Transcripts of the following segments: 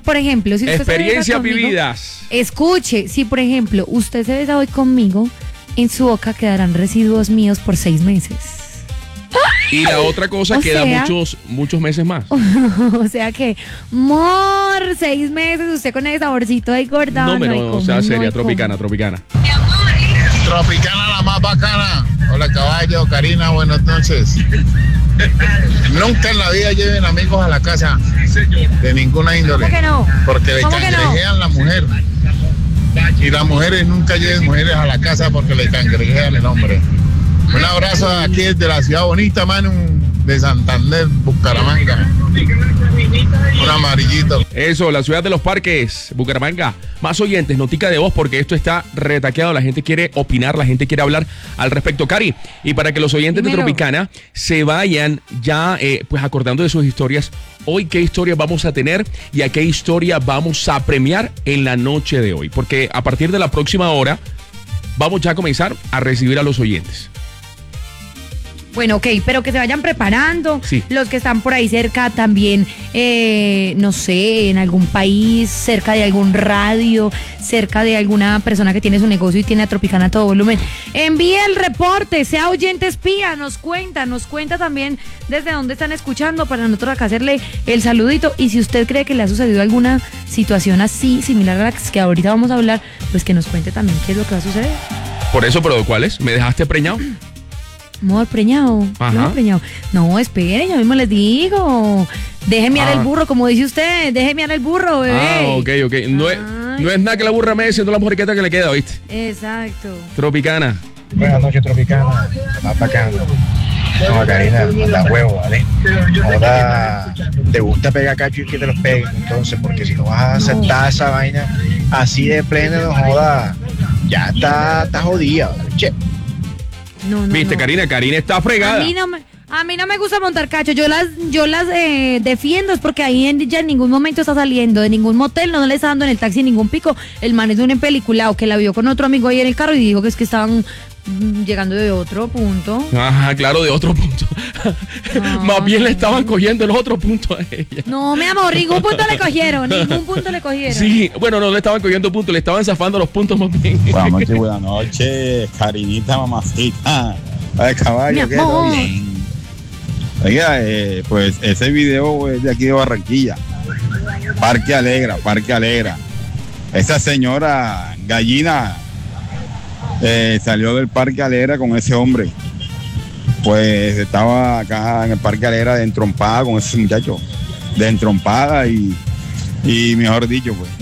por ejemplo, si usted experiencias vividas. Escuche, si por ejemplo usted se besa hoy conmigo, en su boca quedarán residuos míos por 6 meses. Y la otra cosa queda muchos meses más. O sea que, amor, 6 meses, usted con ese saborcito ahí gordado. No, o sea, seria, tropicana. Tropicana la más bacana. Hola caballo, Karina, buenas noches. Nunca en la vida lleven amigos a la casa de ninguna índole. ¿Cómo que no? Porque le cangrejean la mujer. Y las mujeres nunca lleven mujeres a la casa porque le cangrejean el hombre. Un abrazo aquí desde la ciudad bonita, Manu, de Santander, Bucaramanga. Un amarillito. Eso, la ciudad de los parques, Bucaramanga. Más oyentes, notica de voz, porque esto está retaqueado. La gente quiere opinar, la gente quiere hablar al respecto. Cari, y para que los oyentes de Tropicana se vayan ya pues acordando de sus historias, hoy qué historia vamos a tener y a qué historia vamos a premiar en la noche de hoy. Porque a partir de la próxima hora vamos ya a comenzar a recibir a los oyentes. Bueno, ok, pero que se vayan preparando. Sí. Los que están por ahí cerca también, no sé, en algún país, cerca de algún radio, cerca de alguna persona que tiene su negocio y tiene a Tropicana a todo volumen. Envíe el reporte, sea oyente espía, nos cuenta también desde dónde están escuchando para nosotros acá hacerle el saludito. Y si usted cree que le ha sucedido alguna situación así, similar a la que ahorita vamos a hablar, pues que nos cuente también qué es lo que va a suceder. Por eso, pero ¿cuál es? ¿Me dejaste preñado? Amor, preñado. Ajá. Preñado. No, esperen, yo mismo les digo. Déjeme mirar el burro, como dice usted. Déjeme mirar el burro, bebé. Ok. No es nada que la burra me siendo la mojeriqueta que le queda, ¿viste? Exacto. Tropicana. Buenas noches, Tropicana. Más bacano. No, Karina, manda huevo, ¿vale? Ahora te gusta pegar cacho y que te los peguen, entonces, porque si no vas a aceptar esa vaina así de pleno, no joda, ya está jodida, che. No. ¿Viste, Karina? Karina está fregada. A mí no me gusta montar cacho. Yo las defiendo, es porque ahí ya en ningún momento está saliendo de ningún motel, no le está dando en el taxi ningún pico. El man es un empeliculado que la vio con otro amigo ahí en el carro y dijo que es que estaban llegando de otro punto. Ajá, claro, de otro punto. No. Más bien le estaban cogiendo el otro punto a ella. No, mi amor, ningún punto le cogieron. Sí, bueno, no le estaban cogiendo puntos, le estaban zafando los puntos más bien. Buenas noches, Karinita, mamacita. Ay, caballo, ¿qué? ¿Todo bien? Oiga, pues ese video es de aquí de Barranquilla. Parque Alegra. Esa señora gallina salió del Parque Alegra con ese hombre. Pues estaba acá en el Parque Alegra de entrompada con ese muchacho. De entrompada y mejor dicho, pues.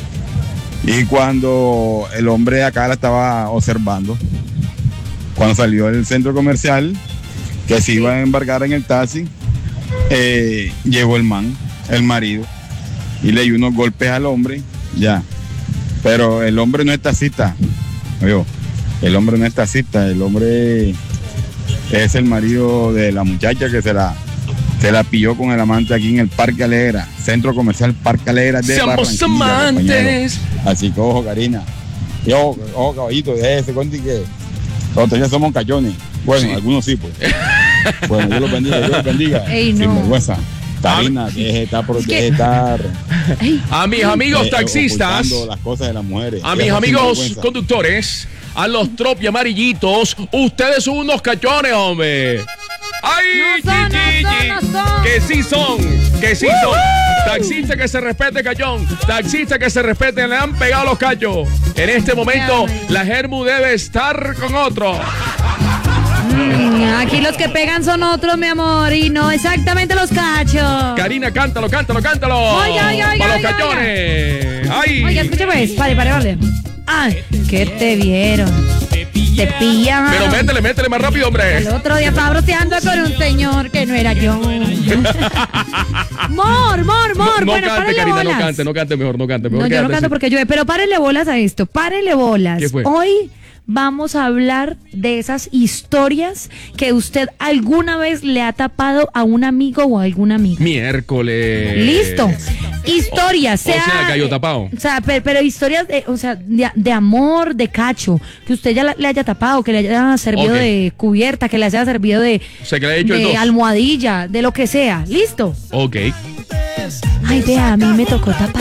Y cuando el hombre acá la estaba observando, cuando salió del centro comercial, que se iba a embarcar en el taxi, llegó el marido, y le dio unos golpes al hombre, ya. Pero el hombre no es taxista, el hombre no es taxista, el hombre es el marido de la muchacha que se la pilló con el amante aquí en el Parque Alegra, centro comercial Parque Alegra de Barranquilla. Somos amantes. Así que ojo, Karina. Y ojo, caballito, de ese cuento que nosotros ya somos cachones. Bueno, sí. Algunos sí, pues. Bueno, Dios los bendiga. Ey, no. Sin vergüenza. Karina, deje de estar. A mis amigos taxistas, las cosas de las mujeres. A mis amigos conductores, a los tropi amarillitos, ustedes son unos cachones, hombre. ¡Ay! No son. Que sí son. Taxista que se respete, cachón. Taxista que se respete, le han pegado los cachos. En este momento, la Germu debe estar con otro. Aquí los que pegan son otros, mi amor, y no exactamente los cachos. Karina, cántalo. Oiga, para los cachones. ¡Ay! Oiga, escuche pues, vale. Ay, que te vieron. Te pillan. Pero métele más rápido, hombre. El otro día estaba broteando con un señor que no era yo. Mor. No Bueno, cante, Karina, bolas. no cante mejor. No, yo no canto porque llueve, pero párenle bolas a esto, párenle bolas. ¿Qué fue? Hoy vamos a hablar de esas historias que usted alguna vez le ha tapado a un amigo o a alguna amiga. Miércoles. Listo. Historias, o sea, cayó tapado. O sea, pero historias de amor, de cacho, que usted ya le haya tapado, que le haya servido de cubierta, que le haya servido de, o sea, que le haya hecho de almohadilla, de lo que sea. ¿Listo? Ok. Ay, vea, a mí me tocó tapar.